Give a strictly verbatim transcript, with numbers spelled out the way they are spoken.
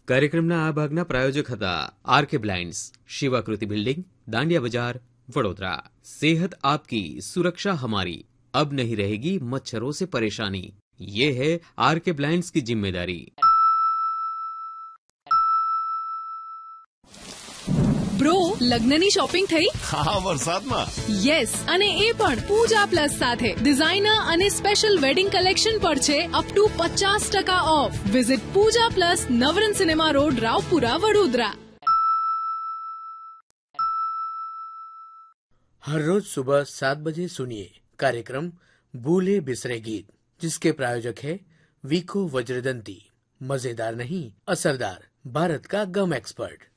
કાર્યક્રમના આ ભાગના પ્રાયોજક હતા આરકે બ્લાઇન્ડ્સ, શિવાકૃતિ બિલ્ડિંગ, દાંડિયા બજાર, વડોદરા। सेहत आपकी सुरक्षा हमारी, अब नहीं रहेगी मच्छरों से परेशानी, ये है आरके ब्लाइंड्स की जिम्मेदारी। બ્રો, લગ્નની શોપિંગ થઈ? હા, વરસાદમાં। યસ, અને એ પણ પૂજા પ્લસ સાથે ડિઝાઇનર અને સ્પેશિયલ વેડિંગ કલેક્શન પર છે અપ ટુ પચાસ ટકા of. Visit Pooja plus, Navrang cinema road, Raopura, Vadodara. हर रोज सुबह सात बजे सुनिए कार्यक्रम भूले बिसरे गीत, जिसके प्रायोजक है वीको वज्रदंती। मजेदार नहीं, असरदार, भारत का गम एक्सपर्ट।